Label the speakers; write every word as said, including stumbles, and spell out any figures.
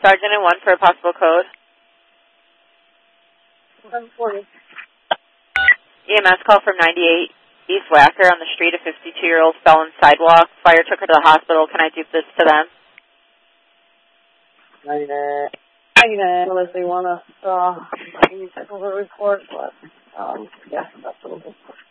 Speaker 1: Sergeant and one for a possible code.
Speaker 2: seven forty.
Speaker 1: E M S call from ninety-eight East Wacker on the street. A fifty-two-year-old fell on sidewalk. Fire took her to the hospital. Can I do this to them?
Speaker 2: ninety-nine. ninety-nine, unless they want to, uh, any type of a report, but, um, yeah, that's what it is.